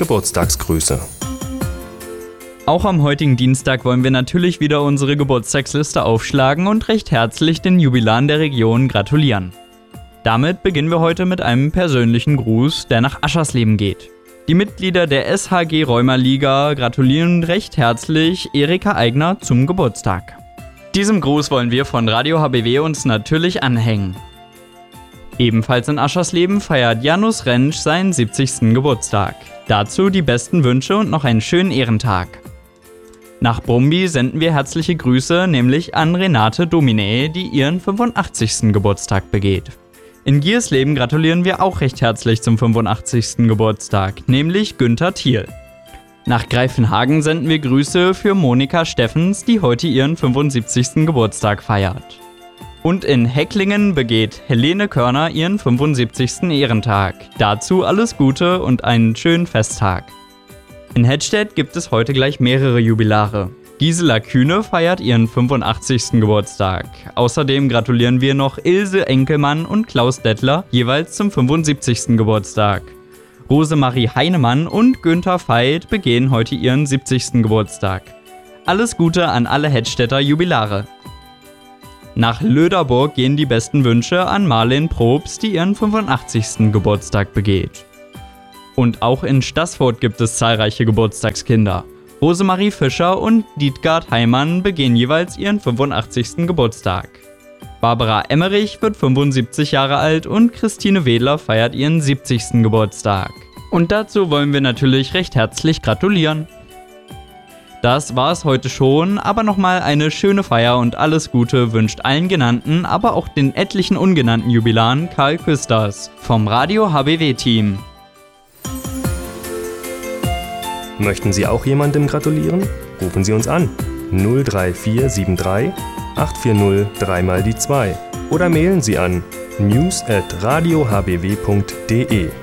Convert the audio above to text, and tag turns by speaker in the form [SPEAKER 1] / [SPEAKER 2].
[SPEAKER 1] Geburtstagsgrüße.
[SPEAKER 2] Auch am heutigen Dienstag wollen wir natürlich wieder unsere Geburtstagsliste aufschlagen und recht herzlich den Jubilaren der Region gratulieren. Damit beginnen wir heute mit einem persönlichen Gruß, der nach Aschersleben geht. Die Mitglieder der SHG Rheuma-Liga gratulieren recht herzlich Erika Eigner zum Geburtstag. Diesem Gruß wollen wir von Radio HBW uns natürlich anhängen. Ebenfalls in Aschersleben feiert Janus Rentsch seinen 70. Geburtstag. Dazu die besten Wünsche und noch einen schönen Ehrentag. Nach Brumby senden wir herzliche Grüße, nämlich an Renate Domine, die ihren 85. Geburtstag begeht. In Giersleben gratulieren wir auch recht herzlich zum 85. Geburtstag, nämlich Günther Thiel. Nach Greifenhagen senden wir Grüße für Monika Steffens, die heute ihren 75. Geburtstag feiert. Und in Hecklingen begeht Helene Körner ihren 75. Ehrentag. Dazu alles Gute und einen schönen Festtag. In Hettstedt gibt es heute gleich mehrere Jubilare. Gisela Kühne feiert ihren 85. Geburtstag. Außerdem gratulieren wir noch Ilse Enkelmann und Klaus Dettler jeweils zum 75. Geburtstag. Rosemarie Heinemann und Günther Veit begehen heute ihren 70. Geburtstag. Alles Gute an alle Hettstedter Jubilare. Nach Löderburg gehen die besten Wünsche an Marlene Probst, die ihren 85. Geburtstag begeht. Und auch in Staßfurt gibt es zahlreiche Geburtstagskinder. Rosemarie Fischer und Dietgard Heimann begehen jeweils ihren 85. Geburtstag. Barbara Emmerich wird 75 Jahre alt und Christine Wedler feiert ihren 70. Geburtstag. Und dazu wollen wir natürlich recht herzlich gratulieren. Das war es heute schon, aber nochmal eine schöne Feier und alles Gute wünscht allen genannten, aber auch den etlichen ungenannten Jubilaren Karl Küsters vom Radio HBW-Team.
[SPEAKER 1] Möchten Sie auch jemandem gratulieren? Rufen Sie uns an 03473 840 3x2 oder mailen Sie an news@radiohbw.de.